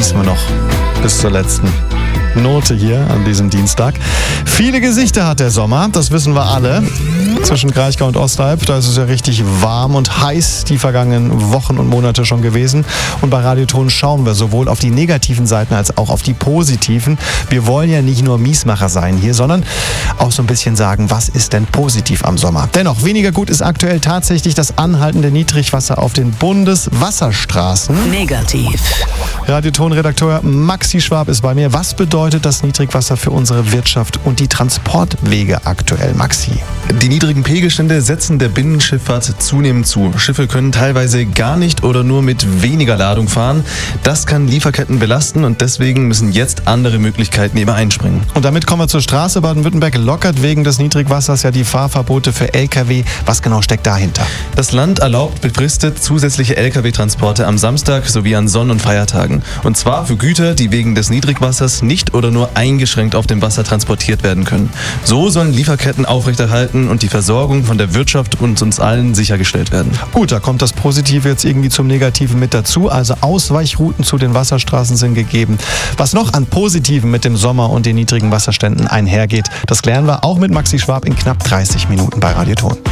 genießen wir noch bis zur letzten Note hier an diesem Dienstag. Viele Gesichter hat der Sommer, das wissen wir alle. Zwischen Kraichgau und Ostalb, da ist es ja richtig warm und heiß die vergangenen Wochen und Monate schon gewesen. Und bei Radioton schauen wir sowohl auf die negativen Seiten als auch auf die positiven. Wir wollen ja nicht nur Miesmacher sein hier, sondern auch so ein bisschen sagen, was ist denn positiv am Sommer. Dennoch, weniger gut ist aktuell tatsächlich das anhaltende Niedrigwasser auf den Bundeswasserstraßen. Negativ. Radioton-Redakteur Maxi Schwab ist bei mir. Was bedeutet das Niedrigwasser für unsere Wirtschaft und die Transportwege aktuell, Maxi? Die niedrigen Pegelstände setzen der Binnenschifffahrt zunehmend zu. Schiffe können teilweise gar nicht oder nur mit weniger Ladung fahren. Das kann Lieferketten belasten und deswegen müssen jetzt andere Möglichkeiten eben einspringen. Und damit kommen wir zur Straße. Baden-Württemberg lockert wegen des Niedrigwassers ja die Fahrverbote für Lkw. Was genau steckt dahinter? Das Land erlaubt befristet zusätzliche Lkw-Transporte am Samstag sowie an Sonn- und Feiertagen. Und zwar für Güter, die wegen des Niedrigwassers nicht oder nur eingeschränkt auf dem Wasser transportiert werden können. So sollen Lieferketten aufrechterhalten und die Versorgung von der Wirtschaft und uns allen sichergestellt werden. Gut, da kommt das Positive jetzt irgendwie zum Negativen mit dazu. Also Ausweichrouten zu den Wasserstraßen sind gegeben. Was noch an Positiven mit dem Sommer und den niedrigen Wasserständen einhergeht, das klären wir auch mit Maxi Schwab in knapp 30 Minuten bei Radioton.